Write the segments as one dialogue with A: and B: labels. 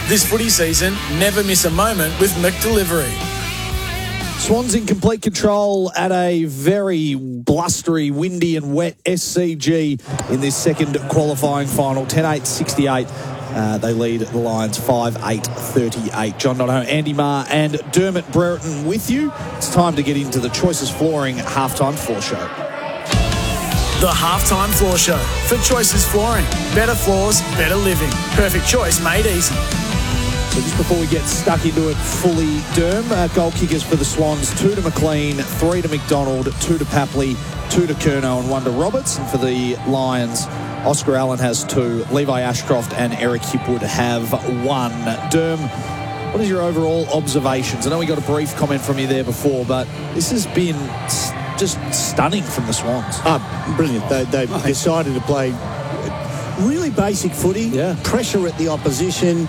A: This footy season, never miss a moment with McDelivery.
B: Swans in complete control at a very blustery, windy and wet SCG in this second qualifying final. 10-8-68. They lead the Lions 5-8-38. John Donohoe, Andy Marr and Dermot Brereton with you. It's time to get into the Choices Flooring Halftime Floor Show.
A: The Halftime Floor Show for Choices Flooring. Better floors, better living. Perfect choice made easy.
B: So just before we get stuck into it fully, Derm, goal kickers for the Swans, 2 to McLean, 3 to McDonald, 2 to Papley, 2 to Curnow and 1 to Roberts. And for the Lions, Oscar Allen has 2, Levi Ashcroft and Eric Hipwood have 1. Derm, what is your overall observations? I know we got a brief comment from you there before, but this has been just stunning from the Swans.
C: Brilliant. They decided to play really basic footy, pressure at the opposition,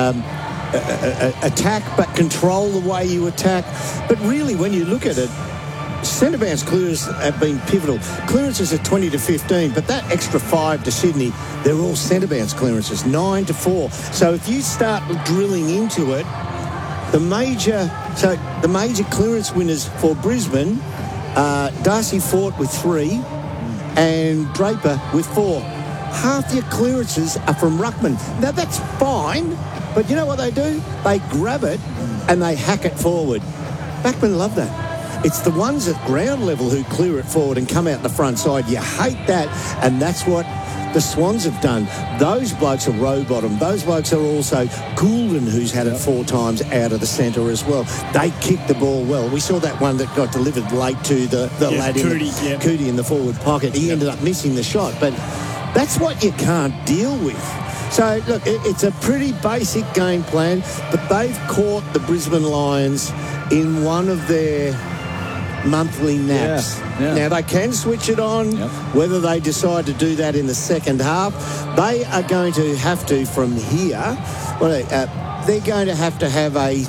C: attack but control the way you attack. But really, when you look at it, centre bounce clearances have been pivotal. Clearances are 20 to 15, but that extra 5 to Sydney, they're all centre bounce clearances, 9 to 4. So if you start drilling into it, the major clearance winners for Brisbane, Darcy Fort with 3 and Draper with 4. Half your clearances are from ruckman. Now that's fine, but you know what they do? They grab it and they hack it forward. Backmen love that. It's the ones at ground level who clear it forward and come out the front side. You hate that, and that's what the Swans have done. Those blokes are row bottom. Those blokes are also Goulden, who's had it 4 times out of the centre as well. They kick the ball well. We saw that one that got delivered late to the lad Cootie in the forward pocket. He ended up missing the shot, but that's what you can't deal with. So, look, it's a pretty basic game plan, but they've caught the Brisbane Lions in one of their monthly naps. Now, they can switch it on, whether they decide to do that in the second half. They are going to have to, from here, they're going to have a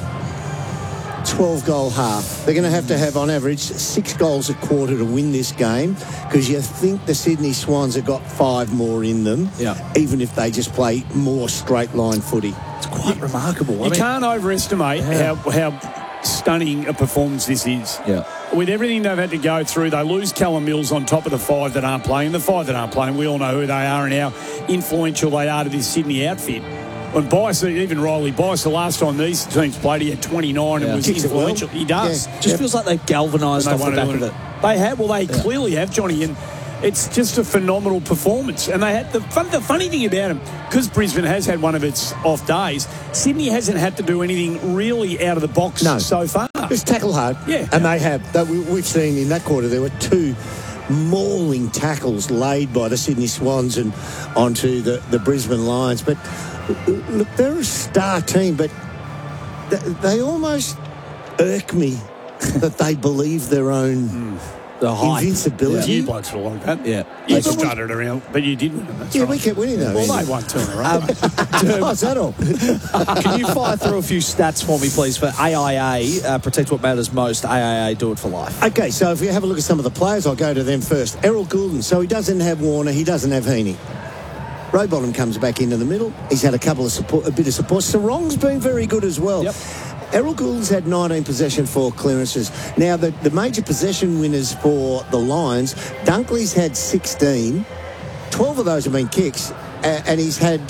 C: 12-goal half. They're going to have, on average, 6 goals a quarter to win this game, because you think the Sydney Swans have got 5 more in them, even if they just play more straight-line footy.
B: It's quite remarkable.
D: You can't overestimate how stunning a performance this is. With everything they've had to go through, they lose Callum Mills on top of the 5 that aren't playing. The 5 that aren't playing, we all know who they are and how influential they are to this Sydney outfit. When Bice, even Riley Bice, the last time these teams played, he had 29 and was influential. He does.
B: Just feels like they've galvanised off the back of it.
D: They have. Well, they clearly have, Johnny, and it's just a phenomenal performance. And they had the funny thing about them, because Brisbane has had one of its off days, Sydney hasn't had to do anything really out of the box so far.
C: It's tackle hard. And they have. We've seen in that quarter there were 2 mauling tackles laid by the Sydney Swans and onto the Brisbane Lions. But look, they're a star team, but they almost irk me that they believe their own invincibility.
D: You blokes were like that. You strutted around, but you did win them. That's right.
C: We kept winning those.
D: Well, they won 2 in a row.
C: Is that all?
B: Can you fire through a few stats for me, please, for AIA, Protect What Matters Most, AIA, Do It For Life?
C: Okay, so if you have a look at some of the players, I'll go to them first. Errol Goulden, so he doesn't have Warner, he doesn't have Heaney. Rowbottom comes back into the middle. He's had a bit of support. Sarong's been very good as well. Errol Goulden's had 19 possession for clearances. Now, the major possession winners for the Lions, Dunkley's had 16. 12 of those have been kicks, and he's had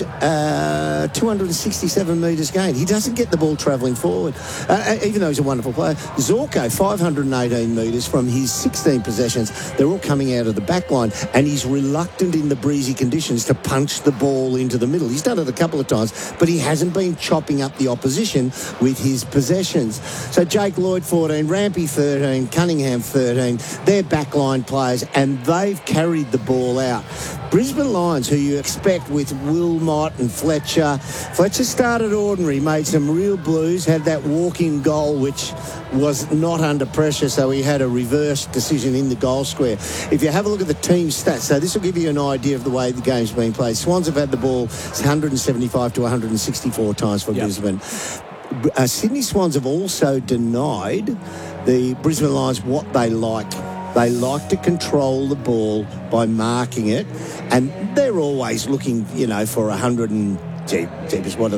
C: 267 metres gained. He doesn't get the ball travelling forward, even though he's a wonderful player. Zorko, 518 metres from his 16 possessions. They're all coming out of the back line, and he's reluctant in the breezy conditions to punch the ball into the middle. He's done it a couple of times, but he hasn't been chopping up the opposition with his possessions. So Jake Lloyd, 14, Rampy, 13, Cunningham, 13. They're backline players, and they've carried the ball out. Brisbane Lions, who you expect with Wilmot and Fletcher. Fletcher started ordinary, made some real blues, had that walk-in goal, which was not under pressure, so he had a reverse decision in the goal square. If you have a look at the team stats, so this will give you an idea of the way the game's been played. Swans have had the ball 175 to 164 times for Brisbane. Sydney Swans have also denied the Brisbane Lions what they like. They like to control the ball by marking it, and they're always looking, for 100 and... Jeepers, what do they want?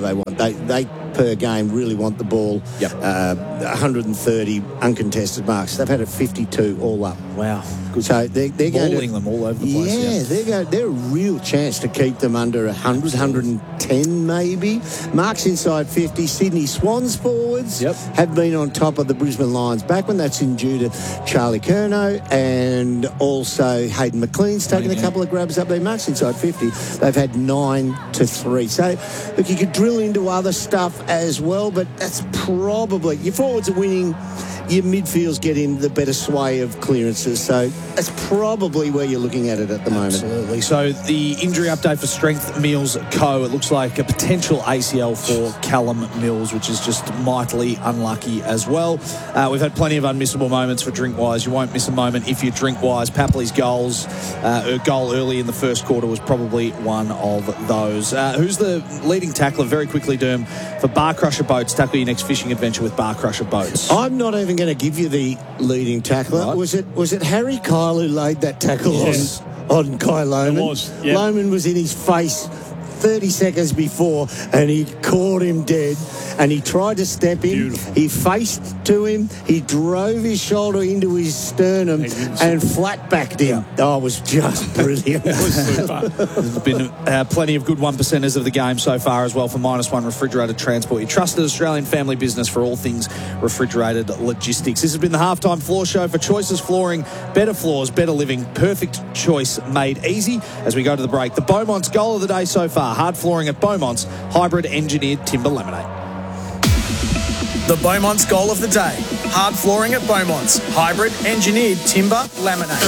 C: They per game really want the ball. 130 uncontested marks. They've had a 52 all up.
B: Wow. Good.
C: So they're
B: balling them all over the place.
C: They're a real chance to keep them under 100, 110 maybe. Marks inside 50. Sydney Swans forwards have been on top of the Brisbane Lions backman. That's in due to Charlie Curnow, and also Hayden McLean's taken a couple of grabs up there. Marks inside 50. They've had 9-3. So, look, you could drill into other stuff as well, but that's probably... Your forwards are winning. Your midfield's getting the better sway of clearances. So that's probably where you're looking at it at the moment.
B: Absolutely. So the injury update for Strength Mills Co. It looks like a potential ACL for Callum Mills, which is just mightily unlucky as well. We've had plenty of unmissable moments for Drinkwise. You won't miss a moment if you're Drinkwise. Papley's goal early in the first quarter was probably one of those. Who's the leading tackler? Very quickly, Derm, for Bar Crusher Boats. Tackle your next fishing adventure with Bar Crusher Boats.
C: I'm not even going to give you the leading tackler. Right. Was it Harry Kyle who laid that tackle on Kai Lohmann?
D: It was. Yep.
C: Lohmann was in his face 30 seconds before, and he caught him dead, and he tried to step him.
D: Beautiful.
C: He faced to him. He drove his shoulder into his sternum and flat-backed him. Oh, it was just brilliant.
D: It was super.
B: There's been plenty of good one-percenters of the game so far as well for -1 Refrigerated Transport. Your trusted Australian family business for all things refrigerated logistics. This has been the Halftime Floor Show for Choices Flooring. Better floors, better living. Perfect choice made easy. As we go to the break, the Beaumont's goal of the day so far. Hard flooring at Beaumont's. Hybrid engineered timber laminate.
A: The Beaumont's goal of the day. Hard flooring at Beaumont's. Hybrid engineered timber laminate.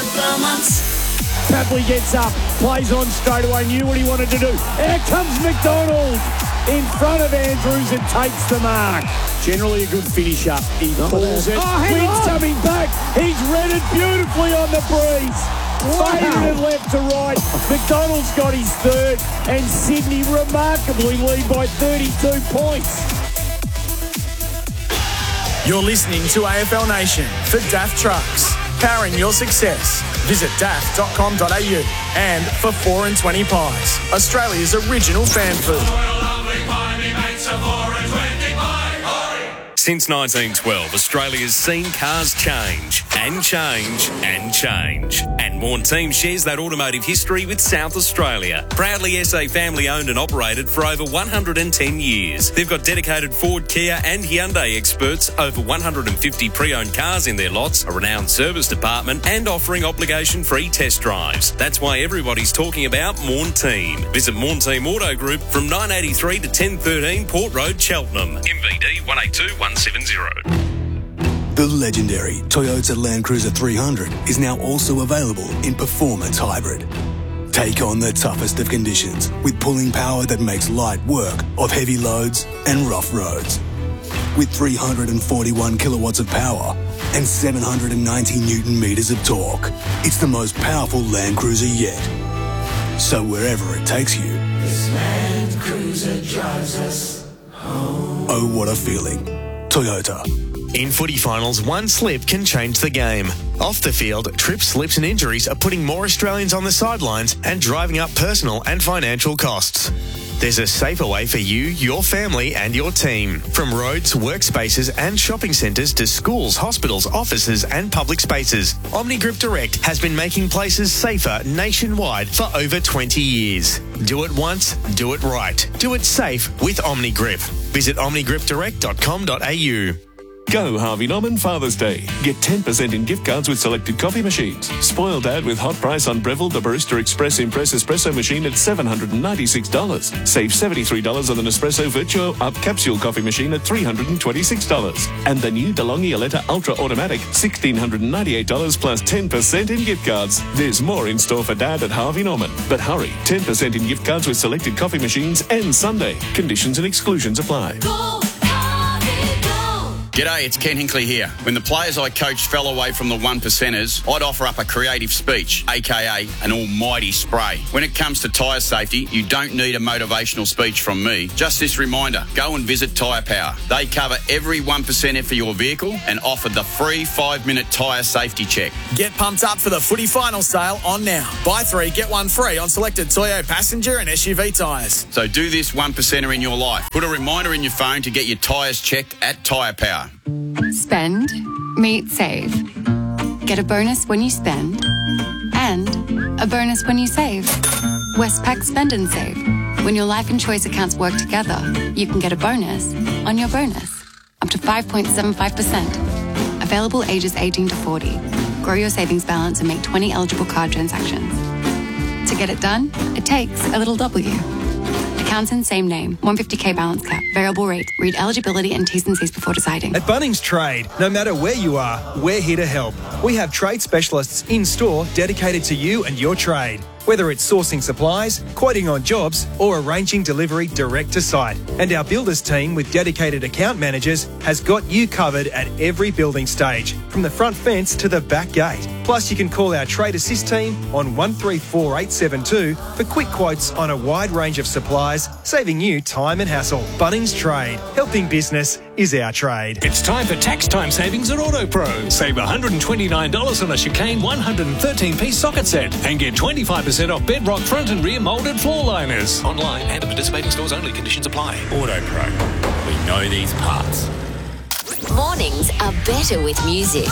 D: Papley gets up, plays on straight away, knew what he wanted to do. Here comes McDonald in front of Andrews and takes the mark. Generally a good finish up. He pulls it. Wind's coming back. He's read it beautifully on the breeze. Faded it left to right. McDonald's got his third, and Sydney remarkably lead by 32 points.
A: You're listening to AFL Nation for DAF Trucks. Powering your success. Visit daff.com.au. And for 4 and 20 Pies, Australia's original fan food.
E: Since 1912, Australia's seen cars change and change and change. And Morn Team shares that automotive history with South Australia. Proudly SA family owned and operated for over 110 years. They've got dedicated Ford, Kia and Hyundai experts, over 150 pre-owned cars in their lots, a renowned service department and offering obligation-free test drives. That's why everybody's talking about Morn Team. Visit Morn Team Auto Group from 983 to 1013 Port Road, Cheltenham. MVD 182170.
F: The legendary Toyota Land Cruiser 300 is now also available in Performance Hybrid. Take on the toughest of conditions with pulling power that makes light work of heavy loads and rough roads. With 341 kilowatts of power and 790 Newton meters of torque, it's the most powerful Land Cruiser yet. So wherever it takes you, this Land Cruiser drives us home. Oh, what a feeling. Toyota.
E: In footy finals, one slip can change the game. Off the field, trips, slips and injuries are putting more Australians on the sidelines and driving up personal and financial costs. There's a safer way for you, your family and your team. From roads, workspaces and shopping centres to schools, hospitals, offices and public spaces. OmniGrip Direct has been making places safer nationwide for over 20 years. Do it once, do it right. Do it safe with OmniGrip. Visit omnigripdirect.com.au.
G: Go Harvey Norman Father's Day. Get 10% in gift cards with selected coffee machines. Spoil Dad with hot price on Breville the Barista Express Impress Espresso machine at $796. Save $73 on the Nespresso Virtuo Up Capsule coffee machine at $326. And the new DeLonghi Aletta Ultra Automatic, $1,698 plus 10% in gift cards. There's more in store for Dad at Harvey Norman. But hurry, 10% in gift cards with selected coffee machines ends Sunday. Conditions and exclusions apply.
H: Go, Harvey, go. G'day, it's Ken Hinkley here. When the players I coached fell away from the one percenters, I'd offer up a creative speech, aka an almighty spray. When it comes to tyre safety, you don't need a motivational speech from me. Just this reminder, go and visit Tyre Power. They cover every 1%er for your vehicle and offer the free 5-minute tyre safety check.
A: Get pumped up for the footy final sale on now. Buy 3, get 1 free on selected Toyo passenger and SUV tyres.
H: So do this 1%er in your life. Put a reminder in your phone to get your tyres checked at Tyre Power.
I: Spend, meet, save. Get a bonus when you spend and a bonus when you save. Westpac Spend and Save. When your life and choice accounts work together, you can get a bonus on your bonus. Up to 5.75%. Available ages 18 to 40. Grow your savings balance and make 20 eligible card transactions. To get it done, it takes a little W. Accounts in same name. 150k balance cap. Variable rate. Read eligibility and T's and C's before deciding.
J: At Bunnings Trade, no matter where you are, we're here to help. We have trade specialists in store dedicated to you and your trade. Whether it's sourcing supplies, quoting on jobs, or arranging delivery direct to site. And our builders team with dedicated account managers has got you covered at every building stage, from the front fence to the back gate. Plus, you can call our Trade Assist team on 134872 for quick quotes on a wide range of supplies, saving you time and hassle. Bunnings Trade. Helping business is our trade.
K: It's time for tax time savings at AutoPro. Save $129 on a Chicane 113-piece socket set and get 25% off Bedrock front and rear moulded floor liners.
E: Online and at participating stores only. Conditions apply. AutoPro. We know these parts.
L: Mornings are better with music.